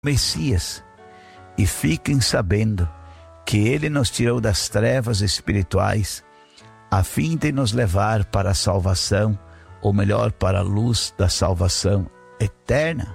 Messias, e fiquem sabendo que Ele nos tirou das trevas espirituais a fim de nos levar para a salvação, ou melhor, para a luz da salvação eterna.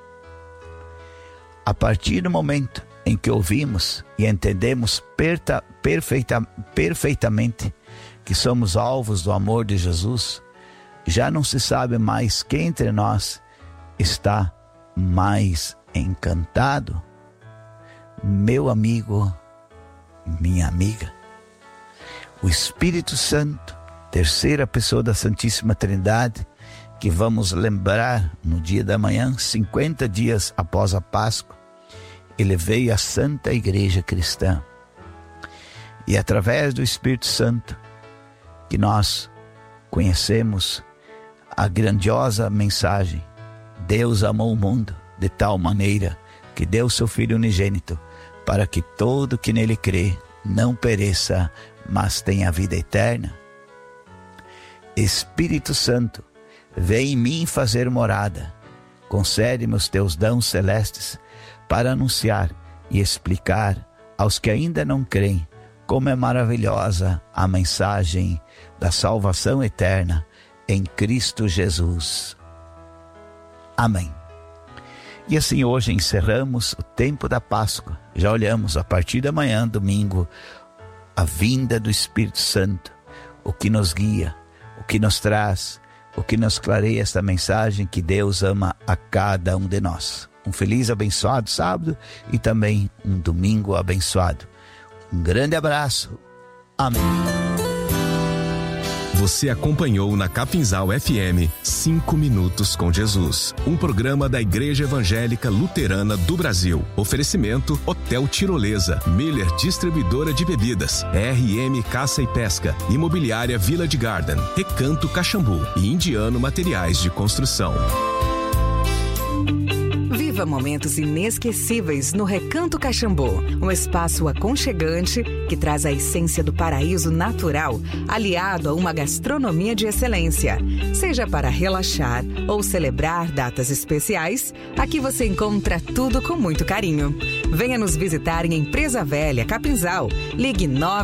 A partir do momento em que ouvimos e entendemos perfeitamente que somos alvos do amor de Jesus, já não se sabe mais quem entre nós está mais encantado. Meu amigo, minha amiga, o Espírito Santo, terceira pessoa da Santíssima Trindade, que vamos lembrar no dia da manhã, 50 dias após a Páscoa, ele veio à Santa Igreja Cristã. E através do Espírito Santo que nós conhecemos a grandiosa mensagem: Deus amou o mundo de tal maneira que deu seu Filho unigênito, para que todo que nele crê não pereça, mas tenha vida eterna. Espírito Santo, vem em mim fazer morada, concede-me os teus dons celestes, para anunciar e explicar aos que ainda não creem como é maravilhosa a mensagem da salvação eterna em Cristo Jesus. Amém. E assim hoje encerramos o tempo da Páscoa. Já olhamos a partir da manhã, domingo, a vinda do Espírito Santo, o que nos guia, o que nos traz, o que nos clareia esta mensagem que Deus ama a cada um de nós. Um feliz, abençoado sábado e também um domingo abençoado. Um grande abraço. Amém. Você acompanhou na Capinzal FM 5 Minutos com Jesus, um programa da Igreja Evangélica Luterana do Brasil. Oferecimento Hotel Tirolesa, Miller Distribuidora de Bebidas, RM Caça e Pesca, Imobiliária Village Garden, Recanto Caxambu e Indiano Materiais de Construção. Viva momentos inesquecíveis no Recanto Caxambu, um espaço aconchegante que traz a essência do paraíso natural, aliado a uma gastronomia de excelência. Seja para relaxar ou celebrar datas especiais, aqui você encontra tudo com muito carinho. Venha nos visitar em Empresa Velha, Capinzal. Ligue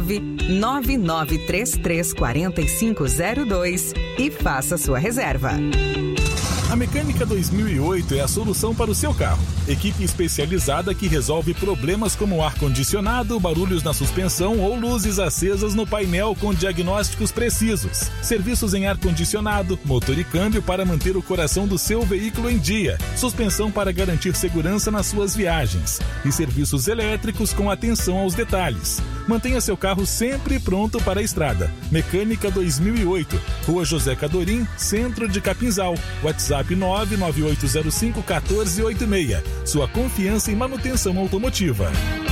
999334502 e faça sua reserva. A Mecânica 2008 é a solução para o seu carro. Equipe especializada que resolve problemas como ar-condicionado, barulhos na suspensão ou luzes acesas no painel com diagnósticos precisos. Serviços em ar-condicionado, motor e câmbio para manter o coração do seu veículo em dia. Suspensão para garantir segurança nas suas viagens. E serviços elétricos com atenção aos detalhes. Mantenha seu carro sempre pronto para a estrada. Mecânica 2008, Rua José Cadorim, Centro de Capinzal. WhatsApp 99805-1486. Sua confiança em manutenção automotiva.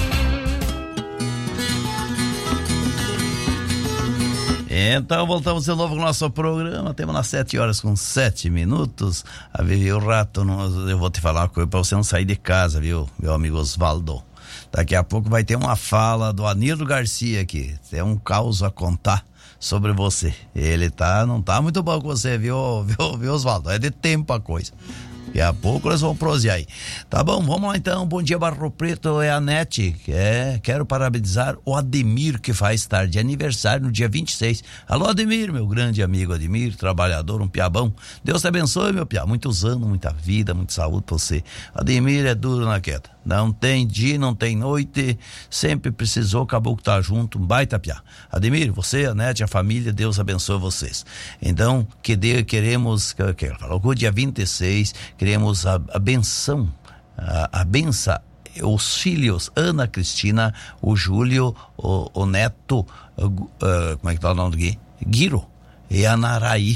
Então voltamos de novo com o nosso programa. Temos nas 7h07. A Vivi o rato, eu vou te falar uma coisa pra você não sair de casa, viu, meu amigo Osvaldo? Daqui a pouco vai ter uma fala do Anildo Garcia aqui. Tem um caos a contar sobre você. Ele não tá muito bom com você, viu Osvaldo? É de tempo a coisa. Daqui a pouco nós vamos prosear aí. Tá bom, vamos lá então. Bom dia, Barro Preto, é a Nete. Quero parabenizar o Ademir, que faz tarde aniversário no dia 26. Alô, Ademir, meu grande amigo Ademir, trabalhador, um piabão. Deus te abençoe, meu piá. Muitos anos, muita vida, muita saúde pra você. Ademir é duro na queda. Não tem dia, não tem noite, sempre precisou, acabou que tá junto, um baita piá. Ademir, você, a Nete, a família, Deus abençoe vocês. Então, queremos, falou que o dia 26, queremos a benção, a benção, os filhos, Ana Cristina, o Júlio, o neto, como é que tá o nome do Gui? Guiro, e a Naraí,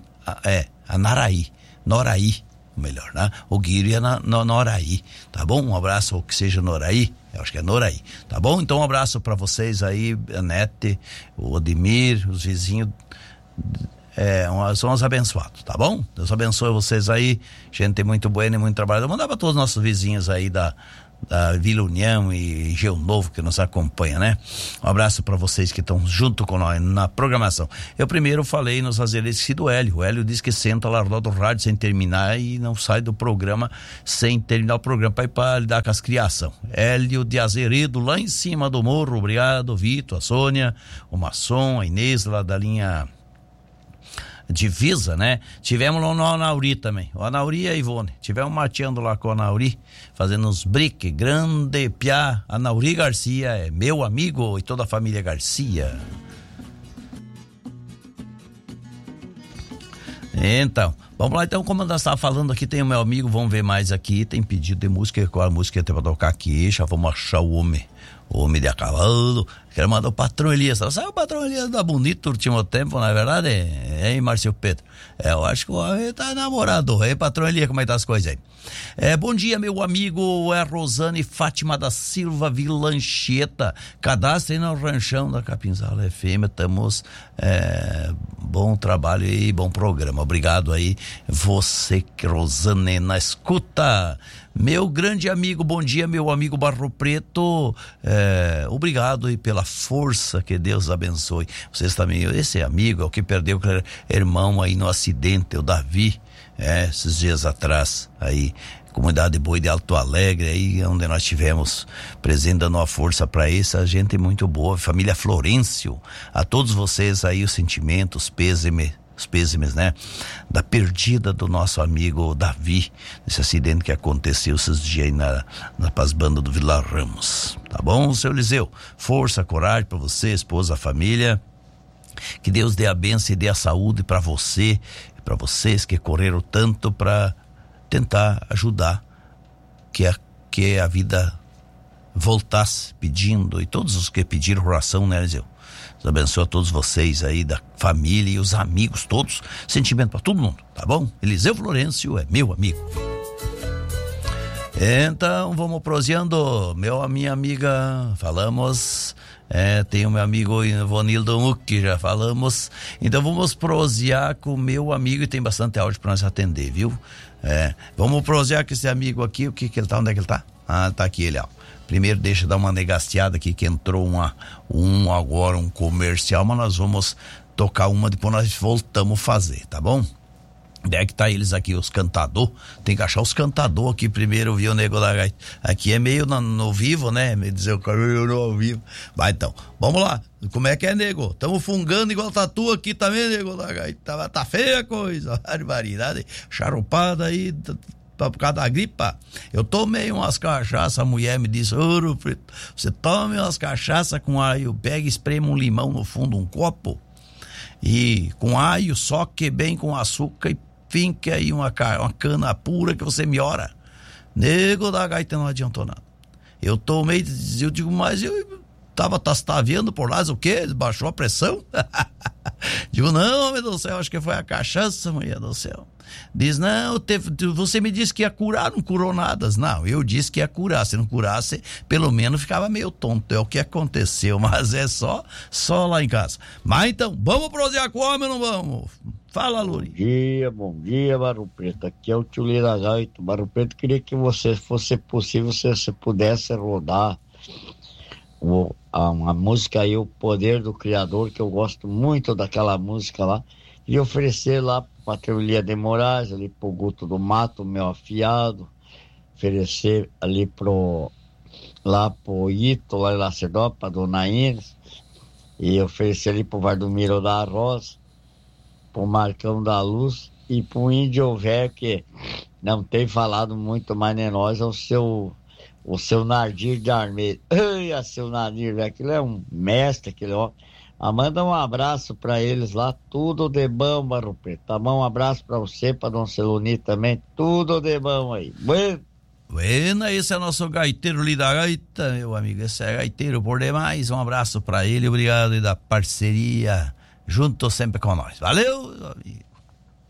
Noraí, melhor, né? O Guiro e a Noraí, tá bom? Um abraço, ou que seja Noraí, eu acho que é Noraí, tá bom? Então um abraço pra vocês aí, a Nete, o Ademir, os vizinhos, são os abençoados, tá bom? Deus abençoe vocês aí, gente muito boa e muito trabalhadora. Mandar pra todos os nossos vizinhos aí da Vila União e Geo Novo que nos acompanha, né? Um abraço para vocês que estão junto com nós na programação. Eu primeiro falei nos azeres do Hélio. O Hélio diz que senta lá do rádio sem terminar e não sai do programa sem terminar o programa para lidar com as criação. Hélio de Azeredo, lá em cima do morro. Obrigado, Vitor, a Sônia, o Masson, a Inês lá da linha Divisa, né? Tivemos lá no Anauri também, o Anauri e a Ivone, tivemos mateando lá com o Anauri, fazendo uns briques, grande piá. Anauri Garcia é meu amigo e toda a família Garcia. Então, vamos lá então, como nós estávamos falando aqui, tem o meu amigo, vamos ver mais aqui, tem pedido de música, qual a música tem pra tocar aqui, já vamos achar o homem de a cavalo. Quero mandar o patrão Elias. Sabe o patrão Elias da bonito no último tempo, na verdade, hein, Márcio Pedro? Eu acho que o homem tá namorado, hein, patrão Elias, como é que tá as coisas aí? Bom dia, meu amigo, é Rosane Fátima da Silva Vilancheta. Cadastre no ranchão da Capinzal FM, estamos, bom trabalho e bom programa. Obrigado aí, você, Rosane, na escuta. Meu grande amigo, bom dia, meu amigo Barro Preto, obrigado aí pela força, que Deus abençoe. Vocês também, esse amigo é o que perdeu o irmão aí no acidente, o Davi, esses dias atrás, aí, comunidade Boi de Alto Alegre, aí onde nós tivemos presente, dando uma força para essa gente muito boa, família Florencio, a todos vocês aí, os sentimentos, os pêsames, né? Da perdida do nosso amigo Davi, esse acidente que aconteceu esses dias aí na Paz-Banda do Vila Ramos. Tá bom, seu Eliseu? Força, coragem para você, esposa, família. Que Deus dê a bênção e dê a saúde para você e para vocês que correram tanto para tentar ajudar que a vida voltasse pedindo, e todos os que pediram oração, né, Eliseu? Deus abençoe a todos vocês aí, da família e os amigos todos, sentimento para todo mundo, tá bom? Eliseu Florencio é meu amigo. Então vamos proseando, minha amiga, falamos, tem o meu amigo Ivonildo Muck, já falamos, então vamos prosear com o meu amigo, e tem bastante áudio para nós atender, viu? Vamos prosear com esse amigo aqui, onde é que ele tá? Tá aqui ele, ó. Primeiro deixa eu dar uma negasteada aqui, que entrou agora um comercial, mas nós vamos tocar uma, depois nós voltamos a fazer, tá bom? Onde é que tá eles aqui, os cantador? Tem que achar os cantador aqui primeiro, viu, nego da gaita? Aqui é meio no vivo, né? Me dizer o caminho no vivo. Vai então, vamos lá. Como é que é, nego? Tamo fungando igual tatu aqui também, nego da gaita. Tá feia a coisa, barbaridade. Charupada aí, por causa da gripa. Eu tomei umas cachaças, a mulher me disse, Ouro Preto, você tome umas cachaças com alho, pega e espreme um limão no fundo, um copo, e com alho, só que bem com açúcar, e finque aí uma cana pura que você melhora. Nego da gaita, não adiantou nada. Eu tomei, eu digo, mas eu tava tastaviando por lá, o quê? Baixou a pressão? Digo, não, meu Deus do céu, acho que foi a cachaça, mulher do céu. Diz, não, você me disse que ia curar, não curou nada. Não, eu disse que ia curar, se não curasse, pelo menos ficava meio tonto, é o que aconteceu, mas é só lá em casa. Mas então, vamos prosear com o homem ou não vamos? Fala, Luri. Bom dia, Barro Preto, aqui é o tio Lira Gaito. Barro Preto, queria que você, fosse possível, se você pudesse rodar uma música aí, O Poder do Criador, que eu gosto muito daquela música lá, e oferecer lá pra Teulia de Moraes, ali pro Guto do Mato, meu afiado, oferecer ali lá pro Ito, lá em Lacedó, pra Dona Inês, e oferecer ali pro Vardomiro da Rosa, pro Marcão da Luz, e pro Índio Velho, que não tem falado muito mais nem nós, o seu Nardir de Armeiro. Ai, seu Nardir, aquilo é um mestre, aquele ó. Manda um abraço pra eles lá, tudo de bom, Barro Preto. Tá bom? Um abraço pra você, pra Dona Celoni também, tudo de bom aí. Bueno, esse é nosso gaiteiro Lida Gaita, meu amigo, esse é gaiteiro por demais. Um abraço pra ele, obrigado e da parceria, junto sempre com nós. Valeu, amigo.